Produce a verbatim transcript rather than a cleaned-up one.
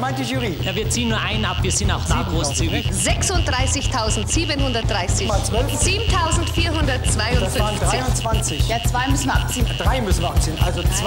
meint die Jury? Ja, wir ziehen nur einen ab, wir sind auch da großzügig. sechsunddreißigtausendsiebenhundertdreißig. Mal zwölf. Das siebentausendvierhundertzweiundfünfzig. waren dreiundzwanzig. Ja, zwei müssen wir abziehen. Drei müssen wir abziehen. Also